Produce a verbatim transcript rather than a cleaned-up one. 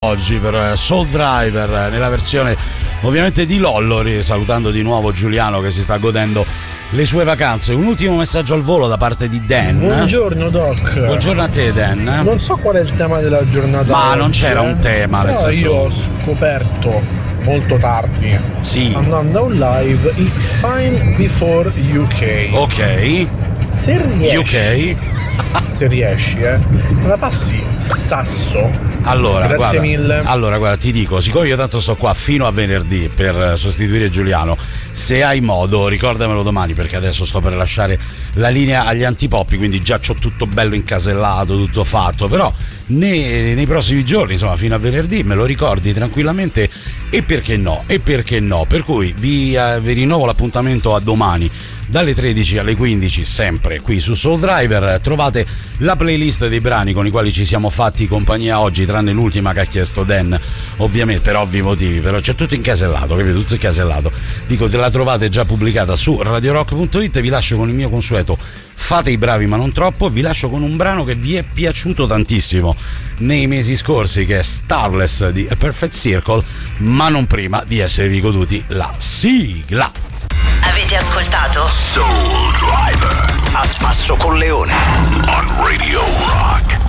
oggi per Soul Driver nella versione ovviamente di Lollo, salutando di nuovo Giuliano che si sta godendo le sue vacanze. Un ultimo messaggio al volo da parte di Dan. Buongiorno Doc. Buongiorno a te Dan. Non so qual è il tema della giornata. Ma oggi, non c'era eh? un tema, nel Però senso... io ho scoperto molto tardi, sì, andando a un live, il Fine Before U K. Ok. Se riesci, U K. se riesci, eh, la passi sasso. Allora, grazie guarda, mille. Allora, guarda, ti dico, siccome io tanto sto qua fino a venerdì per sostituire Giuliano, se hai modo, ricordamelo domani, perché adesso sto per lasciare la linea agli antipoppi, quindi già c'ho tutto bello incasellato, tutto fatto, però nei, nei prossimi giorni, insomma, fino a venerdì, me lo ricordi tranquillamente, e perché no, e perché no, per cui vi, eh, vi rinnovo l'appuntamento a domani dalle tredici alle quindici, sempre qui su Soul Driver. Trovate la playlist dei brani con i quali ci siamo fatti compagnia oggi, tranne l'ultima che ha chiesto Dan, ovviamente per ovvi motivi, però c'è tutto incasellato, capito? Tutto incasellato. Dico, te la trovate già pubblicata su radio rock punto it. Vi lascio con il mio consueto fate i bravi ma non troppo. Vi lascio con un brano che vi è piaciuto tantissimo nei mesi scorsi, che è Starless di A Perfect Circle, ma non prima di esservi goduti la sigla. Avete ascoltato Soul Driver a spasso con Leone on Radio Rock.